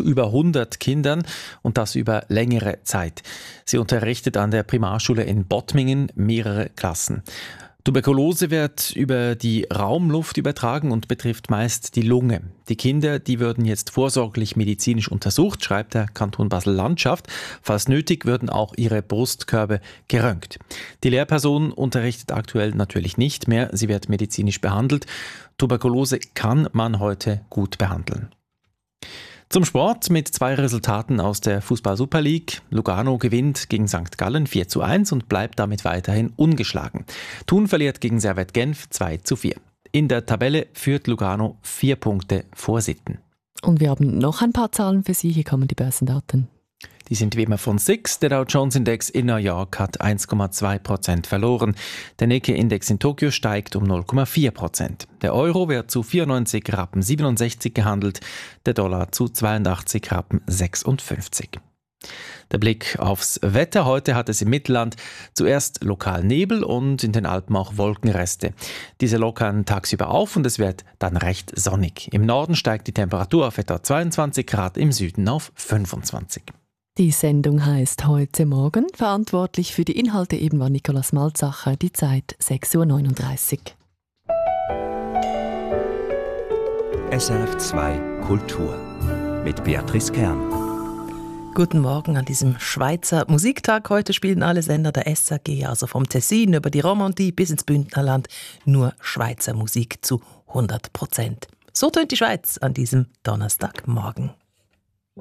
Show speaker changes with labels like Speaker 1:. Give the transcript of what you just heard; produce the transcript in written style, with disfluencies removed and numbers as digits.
Speaker 1: über 100 Kindern und das über längere Zeit. Sie unterrichtet an der Primarschule in Bottmingen mehrere Klassen. Tuberkulose wird über die Raumluft übertragen und betrifft meist die Lunge. Die Kinder, die würden jetzt vorsorglich medizinisch untersucht, schreibt der Kanton Basel-Landschaft. Falls nötig, würden auch ihre Brustkörbe geröntgt. Die Lehrperson unterrichtet aktuell natürlich nicht mehr. Sie wird medizinisch behandelt. Tuberkulose kann man heute gut behandeln. Zum Sport mit 2 Resultaten aus der Fußball-Super League. Lugano gewinnt gegen St. Gallen 4:1 und bleibt damit weiterhin ungeschlagen. Thun verliert gegen Servette Genf 2:4. In der Tabelle führt Lugano 4 Punkte vor Sitten.
Speaker 2: Und wir haben noch ein paar Zahlen für Sie. Hier kommen die Börsendaten.
Speaker 1: Die sind wie immer von SIX. Der Dow Jones Index in New York hat 1,2% verloren. Der Nikkei-Index in Tokio steigt um 0,4%. Der Euro wird zu 94,67 Rappen gehandelt, der Dollar zu 82,56 Rappen. Der Blick aufs Wetter. Heute hat es im Mittelland zuerst lokal Nebel und in den Alpen auch Wolkenreste. Diese lockern tagsüber auf und es wird dann recht sonnig. Im Norden steigt die Temperatur auf etwa 22 Grad, im Süden auf 25.
Speaker 2: Die Sendung heisst «Heute Morgen». Verantwortlich für die Inhalte eben war Nikolaus Malzacher. Die Zeit 6:39 Uhr.
Speaker 3: SRF 2 Kultur mit Beatrice Kern.
Speaker 4: Guten Morgen an diesem Schweizer Musiktag. Heute spielen alle Sender der SRG, also vom Tessin über die Romandie bis ins Bündnerland, nur Schweizer Musik zu 100%. So tönt die Schweiz an diesem Donnerstagmorgen.